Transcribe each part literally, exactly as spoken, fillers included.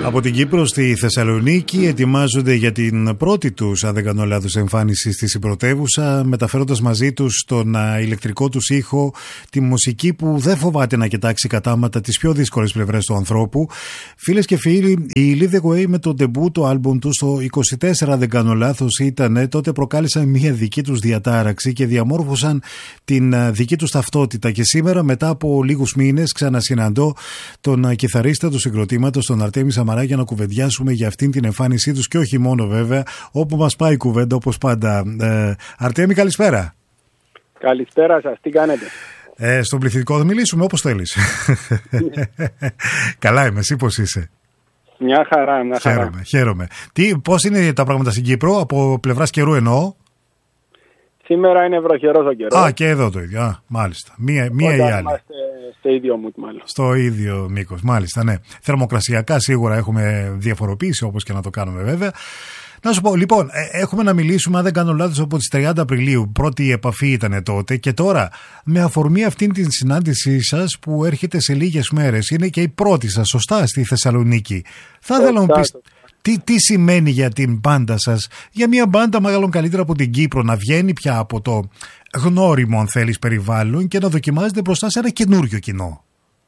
Από την Κύπρο στη Θεσσαλονίκη ετοιμάζονται για την πρώτη τους, αν δεν κάνω λάθος, εμφάνιση στη πρωτεύουσα, μεταφέροντας μαζί τους τον ηλεκτρικό τους ήχο, τη μουσική που δεν φοβάται να κοιτάξει κατάματα τις πιο δύσκολες πλευρές του ανθρώπου. Φίλες και φίλοι, η Lead the Way με το ντεμπού το άλμπουμ του στο είκοσι τέσσερα, αν δεν κάνω λάθος, ήταν, τότε προκάλεσαν μια δική τους διατάραξη και διαμόρφωσαν την δική τους ταυτότητα. Και σήμερα, μετά από λίγους μήνες, ξανασυναντώ τον κιθαρίστα του συγκροτήματος, τον Αρτέμι Σαμαρά, για να κουβεντιάσουμε για αυτήν την εμφάνισή τους και όχι μόνο βέβαια, όπου μας πάει η κουβέντα όπως πάντα. Ε, Αρτέμι, καλησπέρα. Καλησπέρα σας, τι κάνετε? Ε, στον πληθυντικό θα μιλήσουμε όπως θέλεις. Καλά είμαι, εσύ πώς είσαι? Μια χαρά, μια χαρά. Χαίρομαι, χαίρομαι. Τι, πώς είναι τα πράγματα στην Κύπρο, από πλευράς καιρού εννοώ? Σήμερα είναι βροχερός ο καιρός. Α, και εδώ το ίδιο. Α, μάλιστα. Μία, μία ή άλλη. Είμαστε στο ίδιο mood, μάλλον. Στο ίδιο μήκος, μάλιστα, ναι. Θερμοκρασιακά σίγουρα έχουμε διαφοροποίηση, όπως και να το κάνουμε βέβαια. Να σου πω, λοιπόν, έχουμε να μιλήσουμε, αν δεν κάνω λάθος, από τις τριάντα Απριλίου. Πρώτη επαφή ήταν τότε και τώρα, με αφορμή αυτήν την συνάντησή σας που έρχεται σε λίγες μέρες, είναι και η πρώτη σας, σωστά, στη Θεσσαλονίκη. Θα ήθελα να μου πεις τι, τι σημαίνει για την μπάντα σας, για μια μπάντα μάλλον καλύτερα από την Κύπρο, να βγαίνει πια από το γνώριμο, αν θέλεις, περιβάλλον και να δοκιμάζεται μπροστά σε ένα καινούριο κοινό.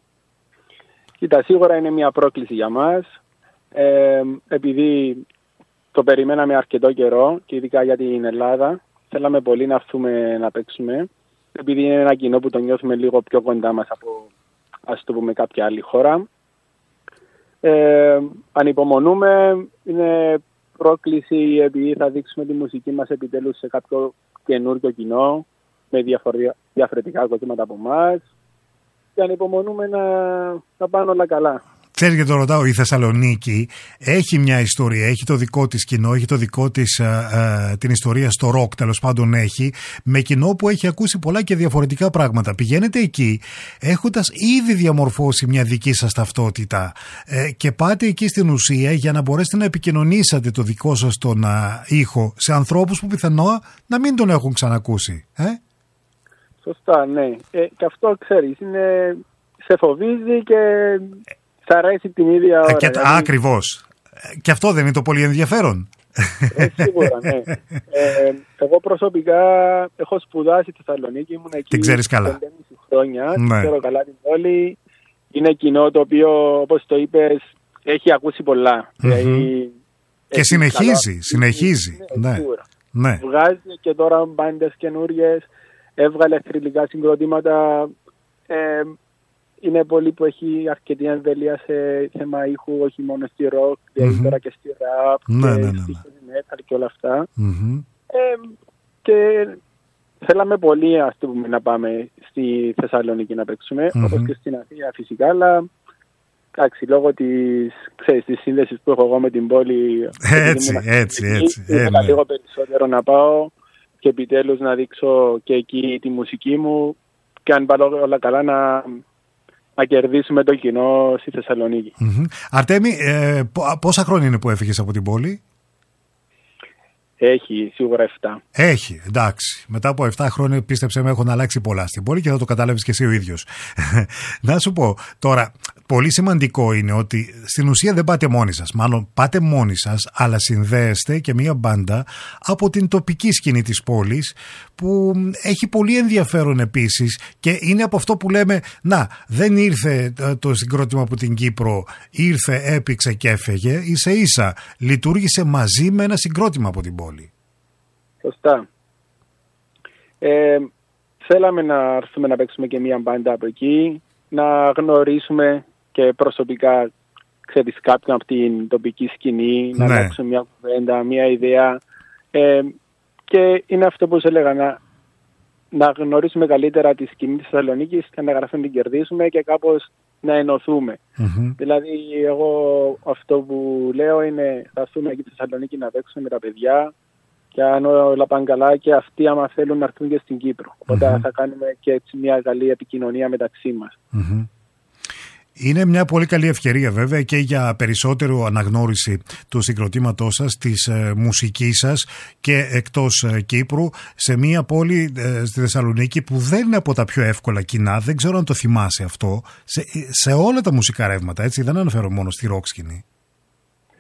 Κοίτα, σίγουρα είναι μια πρόκληση για μας, ε, επειδή το περιμέναμε αρκετό καιρό και ειδικά για την Ελλάδα. Θέλαμε πολύ να έρθουμε να παίξουμε, επειδή είναι ένα κοινό που το νιώθουμε λίγο πιο κοντά μας από, ας το πούμε, κάποια άλλη χώρα. Ε, ανυπομονούμε, είναι πρόκληση επειδή θα δείξουμε τη μουσική μας επιτέλους σε κάποιο καινούργιο κοινό με διαφορετικά κοσμήματα από εμάς και ανυπομονούμε να, να πάνε όλα καλά. Ξέρεις, και το ρωτάω, η Θεσσαλονίκη έχει μια ιστορία, έχει το δικό της κοινό, έχει το δικό της α, α, την ιστορία στο ροκ, τέλος πάντων έχει, με κοινό που έχει ακούσει πολλά και διαφορετικά πράγματα. Πηγαίνετε εκεί έχοντας ήδη διαμορφώσει μια δική σας ταυτότητα ε, και πάτε εκεί στην ουσία για να μπορέσετε να επικοινωνήσετε το δικό σας τον α, ήχο σε ανθρώπους που πιθανό να μην τον έχουν ξανακούσει. Ε? Σωστά, ναι. Ε, και αυτό ξέρεις, είναι, σε φοβίζει και θα αρέσει την ίδια ώρα. Και, δηλαδή... Ακριβώς. Και αυτό δεν είναι το πολύ ενδιαφέρον? Ε, σίγουρα, ναι. Ε, εγώ προσωπικά έχω σπουδάσει στη Θεσσαλονίκη, ήμουν εκεί. Την ξέρεις καλά? πέντε και μισή χρόνια, ναι. Ξέρω καλά την πόλη. Είναι κοινό το οποίο, όπως το είπες, έχει ακούσει πολλά. Mm-hmm. Δηλαδή, και συνεχίζει, καλά... συνεχίζει. Ναι, ναι. Σίγουρα. Ναι. Βγάζει και τώρα μπάντες καινούριες, έβγαλε θρυλικά συγκροτήματα. Ε, Είναι πολύ που έχει αρκετή εμβέλεια σε θέμα ήχου, όχι μόνο στη rock, δηλαδή mm-hmm. τώρα και στη rap, ναι, και ναι, ναι, στη ναι. metal και όλα αυτά. Mm-hmm. Ε, και θέλαμε πολύ, ας το πούμε, να πάμε στη Θεσσαλονίκη να παίξουμε, mm-hmm. όπως και στην Αθήνα φυσικά, αλλά εντάξει, λόγω της, ξέρεις, της σύνδεσης που έχω εγώ με την πόλη, έτσι, έτσι, έτσι. Ήθελα ε, λίγο περισσότερο να πάω και επιτέλους να δείξω και εκεί τη μουσική μου και αν πάω όλα καλά να... να κερδίσουμε το κοινό στη Θεσσαλονίκη. Mm-hmm. Αρτέμι, ε, πόσα χρόνια είναι που έφυγες από την πόλη? Έχει, σίγουρα εφτά. Έχει, εντάξει. Μετά από εφτά χρόνια, πίστεψε με, έχουν αλλάξει πολλά στην πόλη και θα το κατάλαβεις και εσύ ο ίδιος. Να σου πω, τώρα, πολύ σημαντικό είναι ότι στην ουσία δεν πάτε μόνοι σας. Μάλλον πάτε μόνοι σας, αλλά συνδέεστε και μία μπάντα από την τοπική σκηνή της πόλης που έχει πολύ ενδιαφέρον επίσης και είναι από αυτό που λέμε, να, δεν ήρθε το συγκρότημα από την Κύπρο, ήρθε, έπηξε και έφεγε, ίσα ίσα λειτουργήσε μαζί με ένα συγκρότημα από την πόλη. Σωστά. Ε, θέλαμε να έρθουμε να παίξουμε και μία μπάντα από εκεί, να γνωρίσουμε και προσωπικά, ξέρεις, κάποιον από την τοπική σκηνή, ναι. Να αλλάξουμε μια κουβέντα, μια ιδέα. Ε, και είναι αυτό που σου έλεγα, να, να γνωρίσουμε καλύτερα τη σκηνή της Θεσσαλονίκης και να γραφούμε την κερδίσουμε και κάπως να ενωθούμε. Mm-hmm. Δηλαδή, εγώ αυτό που λέω είναι θα έρθουμε εκεί στη Θεσσαλονίκη να παίξουμε με τα παιδιά και αν όλα πάνε καλά και αυτοί άμα θέλουν να έρθουν και στην Κύπρο. Οπότε mm-hmm. θα κάνουμε και έτσι μια καλή επικοινωνία μεταξύ μας. Mm-hmm. Είναι μια πολύ καλή ευκαιρία βέβαια και για περισσότερο αναγνώριση του συγκροτήματός σας, της ε, μουσικής σας και εκτός ε, Κύπρου, σε μια πόλη ε, στη Θεσσαλονίκη που δεν είναι από τα πιο εύκολα κοινά, δεν ξέρω αν το θυμάσαι αυτό, σε, σε όλα τα μουσικά ρεύματα, έτσι, δεν αναφέρω μόνο στη rock σκηνή.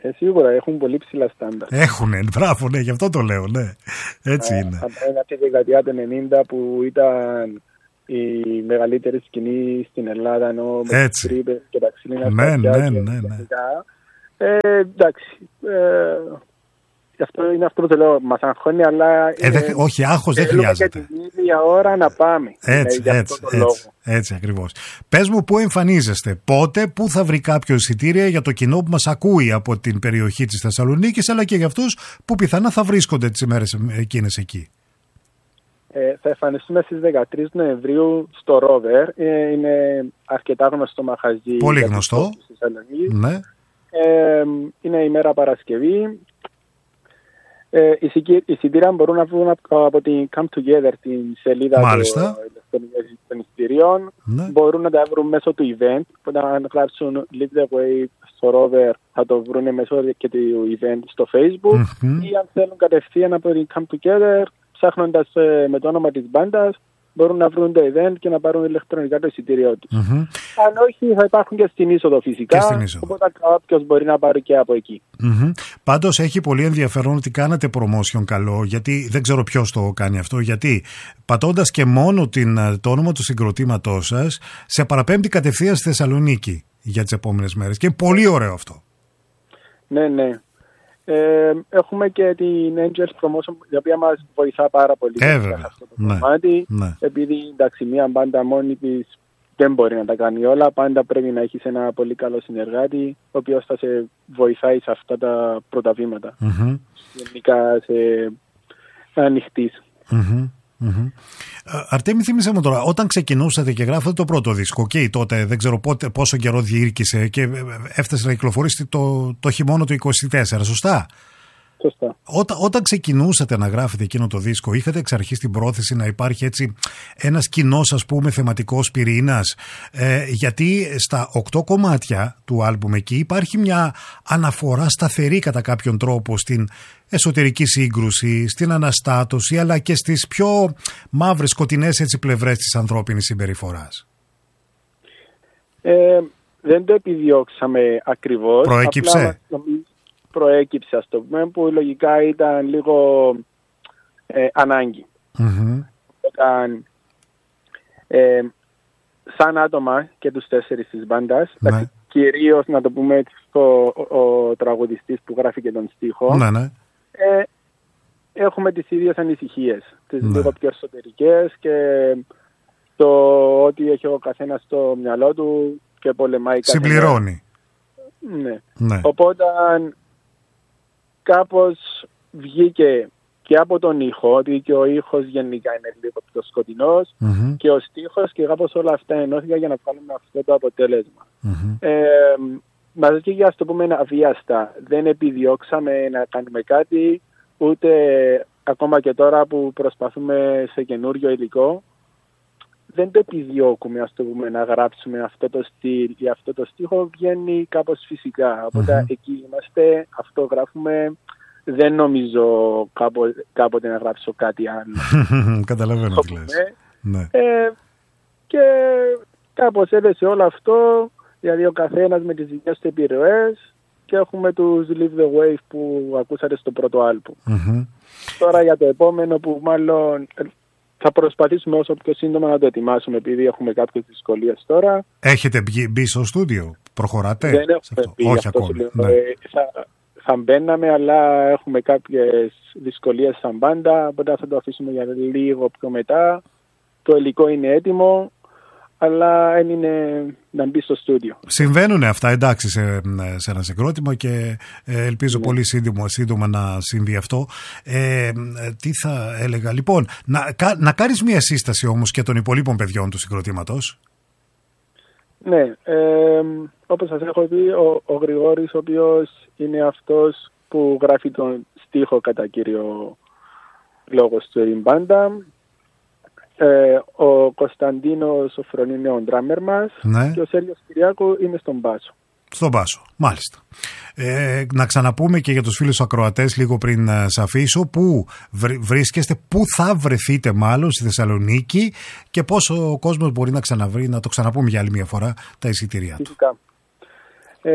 Ε, σίγουρα έχουν πολύ ψηλά στάνταρ. Έχουνε, μπράβο, ναι, γι' αυτό το λέω, ναι. Έτσι είναι. Από τη δεκαετία του ενενήντα που ήταν η μεγαλύτερη σκηνή στην Ελλάδα, ενώ με τις τρύπες και τα ξύλινα ναι, σπαθιά ναι, και ναι, ναι. Ε, εντάξει, ε, αυτό είναι αυτό που το λέω, μας αγχώνει, αλλά ε, δε, ε, όχι, άγχος δεν χρειάζεται. Και την ίδια ώρα να πάμε. Έτσι, ε, έτσι, έτσι, έτσι ακριβώς. Πες μου πού εμφανίζεστε, πότε, πού θα βρει κάποιο εισιτήρια για το κοινό που μας ακούει από την περιοχή της Θεσσαλονίκης, αλλά και για αυτούς που πιθανά θα βρίσκονται τις ημέρες εκείνες εκεί. Ε, θα εμφανιστούμε στις δεκατρείς Νοεμβρίου στο Rover. Ε, είναι αρκετά γνωστό μαχαζί. Πολύ γνωστό. Ναι. Ε, είναι η μέρα Παρασκευή. Ε, οι εισιτήρια μπορούν να βγουν από την Come Together, την σελίδα Μάλιστα. των εισιτηρίων. Ναι. Μπορούν να τα βρουν μέσω του event. Όταν γράψουν Live the Way στο Rover θα το βρουν μέσω και του event στο Facebook. Mm-hmm. Ή αν θέλουν κατευθείαν από την Come Together, ψάχνοντας ε, με το όνομα της μπάντας, μπορούν να βρουν το event και να πάρουν ηλεκτρονικά το εισιτήριό τους. Mm-hmm. Αν όχι, θα υπάρχουν και στην είσοδο φυσικά, και στην είσοδο. Οπότε κάποιος μπορεί να πάρει και από εκεί. Mm-hmm. Πάντως έχει πολύ ενδιαφέρον ότι κάνατε promotion καλό, γιατί δεν ξέρω ποιος το κάνει αυτό, γιατί πατώντας και μόνο την, το όνομα του συγκροτήματός σας, σε παραπέμπει κατευθείαν στη Θεσσαλονίκη για τις επόμενες μέρες. Και πολύ ωραίο αυτό. Ναι, ναι. Ε, έχουμε και την Angels Promotion, η οποία μας βοηθά πάρα πολύ ε, σε αυτό το ναι, κομμάτι. Ναι. Επειδή εντάξει, μία μπάντα μόνη της δεν μπορεί να τα κάνει όλα, πάντα πρέπει να έχεις ένα πολύ καλό συνεργάτη, ο οποίος θα σε βοηθάει σε αυτά τα πρώτα βήματα. Mm-hmm. Γενικά σε ανοιχτής. Mm-hmm. Mm-hmm. Αρτέμι, θύμισε μου τώρα, όταν ξεκινούσατε και γράφατε το πρώτο δίσκο, και τότε δεν ξέρω πότε, πόσο καιρό διήρκησε και έφτασε να κυκλοφορήσει το, το χειμώνα του είκοσι τέσσερα, σωστά? Σωστά. Όταν, όταν ξεκινούσατε να γράφετε εκείνο το δίσκο, είχατε εξ αρχής την πρόθεση να υπάρχει έτσι ένας κοινός, ας πούμε, θεματικός πυρήνας? Ε, γιατί στα οκτώ κομμάτια του άλμπουμ εκεί υπάρχει μια αναφορά σταθερή κατά κάποιον τρόπο στην εσωτερική σύγκρουση, στην αναστάτωση, αλλά και στις πιο μαύρες, σκοτεινές έτσι πλευρές της ανθρώπινης συμπεριφοράς. Ε, δεν το επιδιώξαμε ακριβώς. Προέκυψε. Απλά, προέκυψε, ας το πούμε, που λογικά ήταν λίγο ε, ανάγκη. Mm-hmm. Όταν ε, σαν άτομα και τους τέσσερις της μπάντας, ναι. Κυρίως να το πούμε ο, ο, ο τραγουδιστής που γράφει και τον στίχο, ναι, ναι. Ε, έχουμε τις ίδιες ανησυχίες, τις ναι. λίγο πιο εσωτερικές και το ότι έχει ο καθένας στο μυαλό του και πολεμάει καθένας. Συμπληρώνει. Ναι. ναι. Οπότε κάπως βγήκε και από τον ήχο, ότι και ο ήχος γενικά είναι λίγο πιο σκοτεινός, mm-hmm. και ο στίχος, και κάπως όλα αυτά ενώθηκαν για να βγάλουμε αυτό το αποτέλεσμα. Mm-hmm. Ε, μας βγήκε, ας το πούμε, αβίαστα. Δεν επιδιώξαμε να κάνουμε κάτι, ούτε ακόμα και τώρα που προσπαθούμε σε καινούριο υλικό, δεν το επιδιώκουμε, ας το πούμε, να γράψουμε αυτό το στυλ ή αυτό το στίχο, βγαίνει κάπως φυσικά. Οπότε mm-hmm. εκεί είμαστε, αυτό γράφουμε. Δεν νομίζω κάποτε, κάποτε να γράψω κάτι άλλο. Καταλαβαίνω τι λες. Ναι. Ε, και κάπως έδεσε όλο αυτό, δηλαδή ο καθένας με τις δικές του επιρροές, και έχουμε τους Live the Wave που ακούσατε στο πρώτο άλμπου. Mm-hmm. Τώρα για το επόμενο, που μάλλον θα προσπαθήσουμε όσο πιο σύντομα να το ετοιμάσουμε, επειδή έχουμε κάποιες δυσκολίες τώρα. Έχετε μπει στο στούντιο, προχωράτε? Δεν έχουμε μπει. Όχι ακόμα. Ναι. Ε, θα, θα μπαίναμε, αλλά έχουμε κάποιες δυσκολίες σαν μπάντα, οπότε θα το αφήσουμε για λίγο πιο μετά. Το υλικό είναι έτοιμο, αλλά δεν είναι να μπει στο στούντιο. Συμβαίνουν αυτά, εντάξει, σε, σε ένα συγκρότημα, και ε, ελπίζω ναι. πολύ σύντομα, σύντομα να συμβεί αυτό. Ε, τι θα έλεγα, λοιπόν, να, να κάνεις μια σύσταση όμως και των υπολείπων παιδιών του συγκροτήματος. Ναι, ε, όπως σας έχω πει, ο, ο Γρηγόρης, ο οποίος είναι αυτός που γράφει τον στίχο κατά κύριο λόγο στην μπάντα. Ε, ο Κωνσταντίνος ο Φρονή είναι ο ντράμερ μας, ναι. και ο Σέργιος Κυριάκου είναι στον μπάσο. Στον μπάσο, μάλιστα. Ε, να ξαναπούμε και για τους φίλους ακροατές λίγο πριν uh, σε αφήσω, πού βρίσκεστε, πού θα βρεθείτε μάλλον στη Θεσσαλονίκη, και πόσο ο κόσμος μπορεί να ξαναβρει, να το ξαναπούμε για άλλη μια φορά, τα εισιτήριά του. Φυσικά. Ε,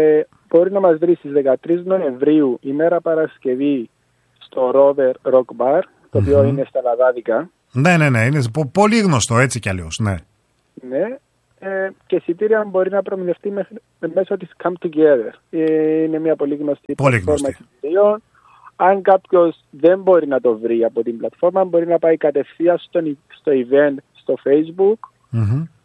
μπορεί να μας βρει στις δεκατρείς Νοεμβρίου, ημέρα Παρασκευή, στο Rover Rock Bar, το οποίο mm-hmm. είναι στα Λαδάδικα. Ναι, ναι, ναι, είναι πολύ γνωστό έτσι κι αλλιώς, ναι. Ναι, ε, και εισιτήρια μπορεί να προμηθευτεί μέσω της Come Together. Ε, είναι μια πολύ γνωστή πολύ πλατφόρμα εισιτηρίων. Αν κάποιος δεν μπορεί να το βρει από την πλατφόρμα, μπορεί να πάει κατευθείαν στο, στο event στο Facebook, mm-hmm.